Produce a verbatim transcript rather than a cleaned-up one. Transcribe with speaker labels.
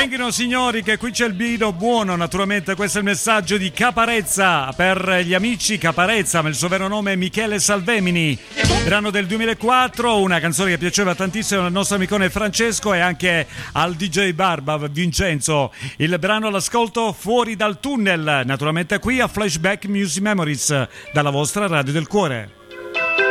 Speaker 1: Venghino signori che qui c'è il vino buono, naturalmente questo è il messaggio di Caparezza per gli amici Caparezza, ma il suo vero nome è Michele Salvemini. Brano del duemilaquattro, una canzone che piaceva tantissimo al nostro amicone Francesco e anche al D J Barba Vincenzo. Il brano all'ascolto Fuori dal tunnel, naturalmente qui a Flashback Music Memories dalla vostra Radio del Cuore.